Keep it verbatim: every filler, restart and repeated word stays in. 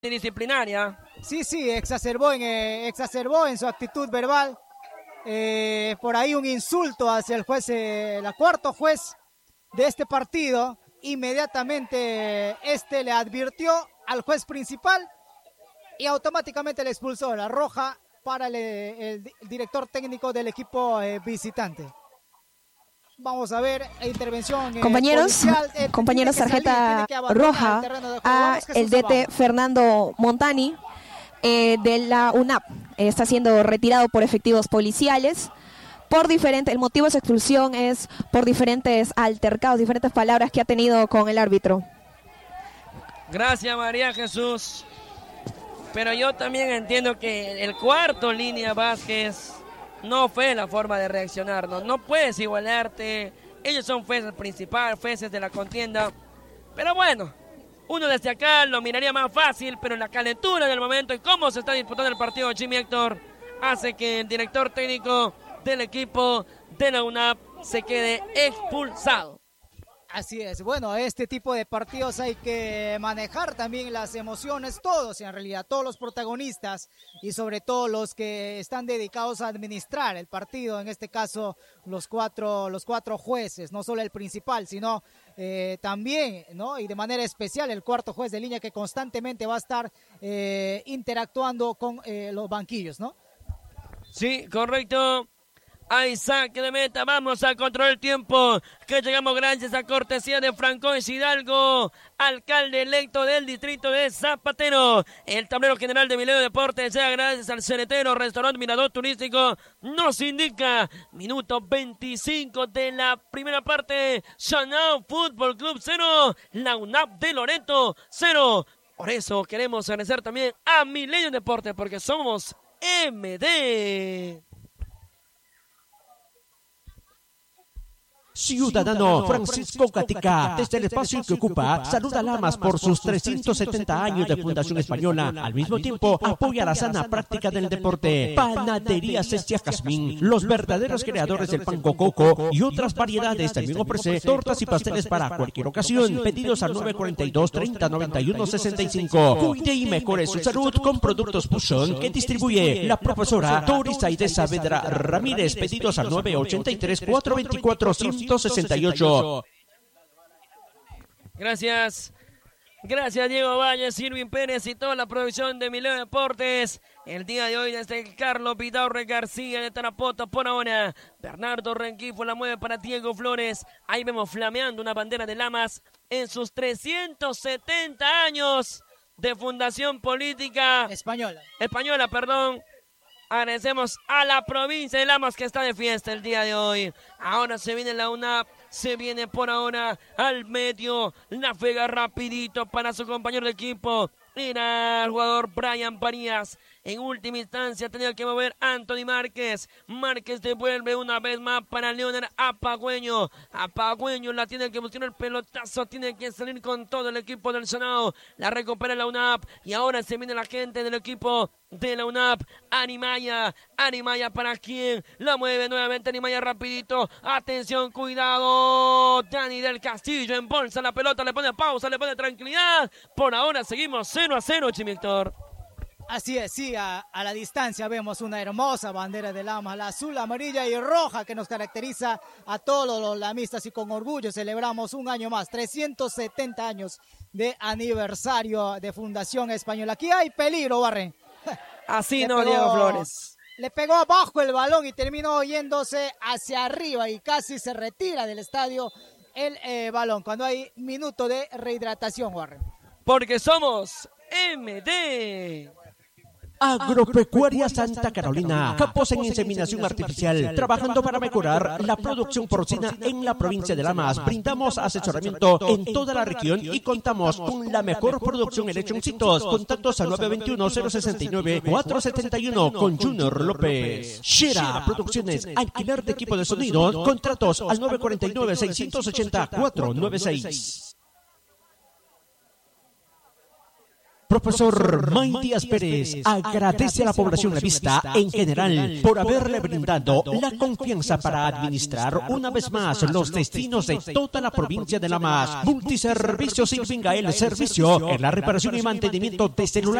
disciplinaria. Sí, sí, exacerbó en, eh, exacerbó en su actitud verbal. Eh, por ahí un insulto hacia el juez, eh, el cuarto juez de este partido. Inmediatamente este le advirtió al juez principal y automáticamente le expulsó la roja para el, el director técnico del equipo eh, visitante. Vamos a ver la intervención. Eh, compañeros, policial, eh, compañeros, tarjeta roja a el D T Fernando Montani eh, de la U N A P. Eh, está siendo retirado por efectivos policiales. Por diferente, el motivo de su expulsión es por diferentes altercados, diferentes palabras que ha tenido con el árbitro. Gracias, María Jesús. Pero yo también entiendo que el cuarto línea Vázquez no fue la forma de reaccionar, no, no puedes igualarte. Ellos son jueces principales, jueces de la contienda. Pero bueno, uno desde acá lo miraría más fácil, pero la calentura del momento y cómo se está disputando el partido, Jimmy Héctor, hace que el director técnico del equipo de la U N A P se quede expulsado. Así es, bueno, este tipo de partidos hay que manejar también las emociones, todos en realidad, todos los protagonistas y sobre todo los que están dedicados a administrar el partido, en este caso los cuatro, los cuatro jueces, no solo el principal, sino eh, también, ¿no? Y de manera especial el cuarto juez de línea que constantemente va a estar eh, interactuando con eh, los banquillos, ¿no? Sí, correcto. Hay saque de meta, vamos a controlar el tiempo, que llegamos gracias a cortesía de Francois Hidalgo, alcalde electo del distrito de Zapatero. El tablero general de Milenio Deportes llega gracias al Cenetero, restaurante Mirador Turístico, nos indica minuto veinticinco de la primera parte, Chanao Fútbol Club cero, la U N A P de Loreto cero. Por eso queremos agradecer también a Milenio Deportes, porque somos M D. Ciudadano Francisco Gatica, desde el espacio que ocupa, saluda a Lamas por sus trescientos setenta años de fundación española. Al mismo tiempo, apoya la sana práctica del deporte. Panaderías Estia Jazmín, los verdaderos creadores del pan cococo y otras variedades. También ofrece tortas y pasteles para cualquier ocasión. Pedidos al nueve cuatro dos, treinta, noventa y uno, sesenta y cinco. Cuide y mejore su salud con productos Pushon que distribuye la profesora Doris Aide Saavedra Ramírez. Pedidos al nueve ochenta y tres, cuatrocientos veinticuatro, ciento sesenta y ocho. Gracias. Gracias Diego Valles, Irving Pérez y toda la producción de Milenio Deportes. El día de hoy desde Carlos Vidaurre García de Tarapoto por ahora. Bernardo Renquifo la mueve para Diego Flores. Ahí vemos flameando una bandera de Lamas en sus trescientos setenta años de fundación política española. Española, perdón. Agradecemos a la provincia de Lamas que está de fiesta el día de hoy. Ahora se viene la U N A P, se viene por ahora al medio. La pega rapidito para su compañero de equipo. Era el jugador Brian Parías. En última instancia tenía que mover Anthony Márquez. Márquez devuelve una vez más para Leonard Apagüeño. Apagüeño la tiene que buscar el pelotazo. Tiene que salir con todo el equipo del Senado. La recupera la U N A P. Y ahora se viene la gente del equipo de la U N A P. Animaya. Animaya para quién. La mueve nuevamente Animaya rapidito. Atención, cuidado. Dani del Castillo embolsa la pelota. Le pone pausa, le pone tranquilidad. Por ahora seguimos cero a cero, Chimictor. Así es, sí, a, a la distancia vemos una hermosa bandera de Lamas, la azul, amarilla y roja que nos caracteriza a todos los lamistas y con orgullo celebramos un año más, trescientos setenta años de aniversario de Fundación Española. Aquí hay peligro, Barren. Así no, pegó, Diego Flores. Le pegó abajo el balón y terminó yéndose hacia arriba y casi se retira del estadio el eh, balón cuando hay minuto de rehidratación, Warren. Porque somos M D. Agropecuaria Santa Carolina, campos en inseminación artificial, trabajando para mejorar la producción porcina en la provincia de Lamas. Brindamos asesoramiento en toda la región y contamos con la mejor producción en lechoncitos. Contactos al nueve veintiuno, cero sesenta y nueve, cuatrocientos setenta y uno con Junior López. Shera Producciones, alquiler de equipo de sonido. Contratos al nueve cuatro nueve, seiscientos ochenta, cuatrocientos noventa y seis. Profesor May Díaz Pérez agradece a la población revista en general por haberle brindado la confianza para administrar una vez más los destinos de toda la provincia de La Mas. Multiservicios Infingael, servicio en la reparación y mantenimiento de celulares.